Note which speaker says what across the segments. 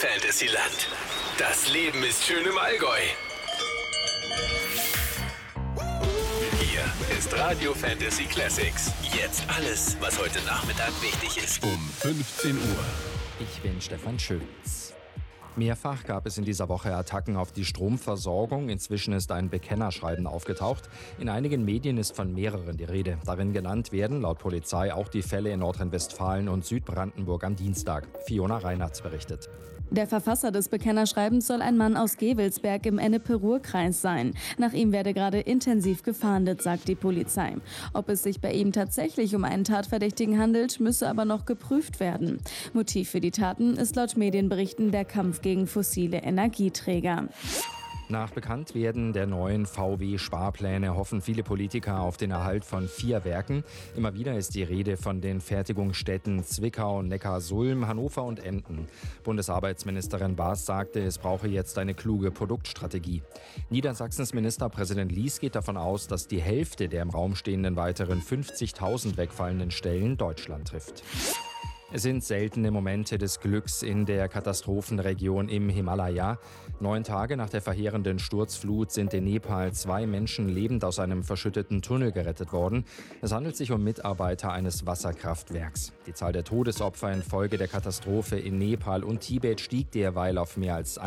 Speaker 1: Fantasyland. Das Leben ist schön im Allgäu. Hier ist Radio Fantasy Classics. Jetzt alles, was heute Nachmittag wichtig ist.
Speaker 2: Um 15 Uhr.
Speaker 3: Ich bin Stefan Schöns. Mehrfach gab es in dieser Woche Attacken auf die Stromversorgung. Inzwischen ist ein Bekennerschreiben aufgetaucht. In einigen Medien ist von mehreren die Rede. Darin genannt werden laut Polizei auch die Fälle in Nordrhein-Westfalen und Südbrandenburg am Dienstag. Fiona Reinhardt berichtet.
Speaker 4: Der Verfasser des Bekennerschreibens soll ein Mann aus Gewelsberg im Ennepe-Ruhr-Kreis sein. Nach ihm werde gerade intensiv gefahndet, sagt die Polizei. Ob es sich bei ihm tatsächlich um einen Tatverdächtigen handelt, müsse aber noch geprüft werden. Motiv für die Taten ist laut Medienberichten der Kampf gegen fossile Energieträger.
Speaker 3: Nach Bekanntwerden der neuen VW-Sparpläne hoffen viele Politiker auf den Erhalt von 4 Werken. Immer wieder ist die Rede von den Fertigungsstätten Zwickau, Neckarsulm, Hannover und Emden. Bundesarbeitsministerin Baas sagte, es brauche jetzt eine kluge Produktstrategie. Niedersachsens Ministerpräsident Lies geht davon aus, dass die Hälfte der im Raum stehenden weiteren 50.000 wegfallenden Stellen Deutschland trifft. Es sind seltene Momente des Glücks in der Katastrophenregion im Himalaya. 9 Tage nach der verheerenden Sturzflut sind in Nepal 2 Menschen lebend aus einem verschütteten Tunnel gerettet worden. Es handelt sich um Mitarbeiter eines Wasserkraftwerks. Die Zahl der Todesopfer infolge der Katastrophe in Nepal und Tibet stieg derweil auf mehr als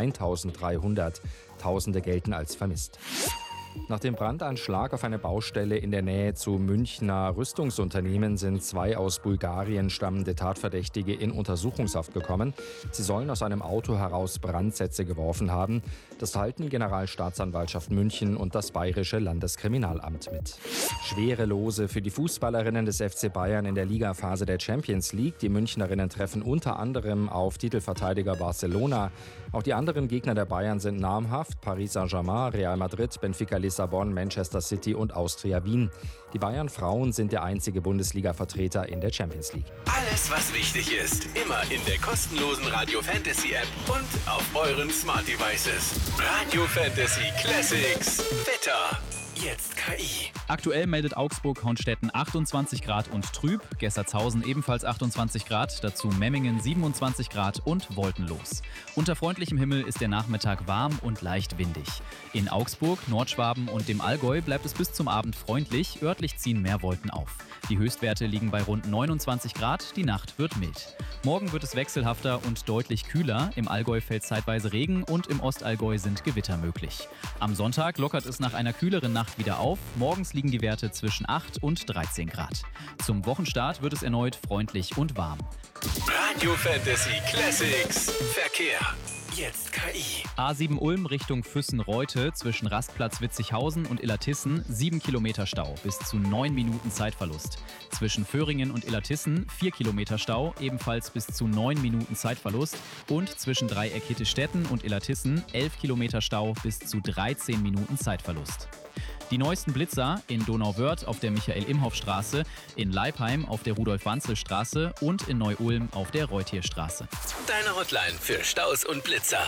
Speaker 3: 1.300. Tausende gelten als vermisst. Nach dem Brandanschlag auf eine Baustelle in der Nähe zu Münchner Rüstungsunternehmen sind 2 aus Bulgarien stammende Tatverdächtige in Untersuchungshaft gekommen. Sie sollen aus einem Auto heraus Brandsätze geworfen haben. Das teilten die Generalstaatsanwaltschaft München und das Bayerische Landeskriminalamt mit. Schwere Lose für die Fußballerinnen des FC Bayern in der Ligaphase der Champions League. Die Münchnerinnen treffen unter anderem auf Titelverteidiger Barcelona. Auch die anderen Gegner der Bayern sind namhaft: Paris Saint-Germain, Real Madrid, Benfica Lissabon, Manchester City und Austria Wien. Die Bayern-Frauen sind der einzige Bundesliga-Vertreter in der Champions League.
Speaker 1: Alles, was wichtig ist, immer in der kostenlosen Radio Fantasy App und auf euren Smart Devices. Radio Fantasy Classics. Wetter. Jetzt KI.
Speaker 5: Aktuell meldet Augsburg-Honstetten 28 Grad und trüb, Gessertshausen ebenfalls 28 Grad, dazu Memmingen 27 Grad und wolkenlos. Unter freundlichem Himmel ist der Nachmittag warm und leicht windig. In Augsburg, Nordschwaben und dem Allgäu bleibt es bis zum Abend freundlich, örtlich ziehen mehr Wolken auf. Die Höchstwerte liegen bei rund 29 Grad, die Nacht wird mild. Morgen wird es wechselhafter und deutlich kühler, im Allgäu fällt zeitweise Regen und im Ostallgäu sind Gewitter möglich. Am Sonntag lockert es nach einer kühleren Nacht wieder auf, morgens liegen die Werte zwischen 8 und 13 Grad. Zum Wochenstart wird es erneut freundlich und warm.
Speaker 1: Radio Fantasy Classics. Verkehr. Jetzt KI.
Speaker 5: A7 Ulm Richtung Füssen-Reute zwischen Rastplatz Witzighausen und Illertissen 7 Kilometer Stau, bis zu 9 Minuten Zeitverlust. Zwischen Föhringen und Illertissen 4 Kilometer Stau, ebenfalls bis zu 9 Minuten Zeitverlust. Und zwischen Dreieck Hittestetten und Illertissen 11 Kilometer Stau, bis zu 13 Minuten Zeitverlust. Die neuesten Blitzer in Donauwörth auf der Michael-Imhoff-Straße, in Leipheim auf der Rudolf-Wanzel-Straße und in Neu-Ulm auf der Reutierstraße.
Speaker 1: Deine Hotline für Staus und Blitzer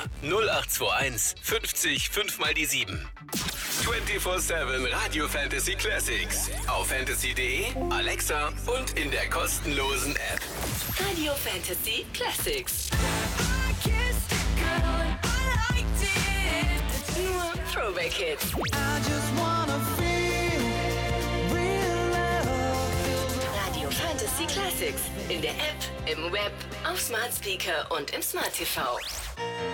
Speaker 1: 0821 50 5 mal die 7. 24/7 Radio Fantasy Classics. Auf fantasy.de, Alexa und in der kostenlosen App.
Speaker 6: Radio Fantasy Classics. Nur Throwback Hits. Radio Fantasy Classics. In der App, im Web, auf Smart Speaker und im Smart TV.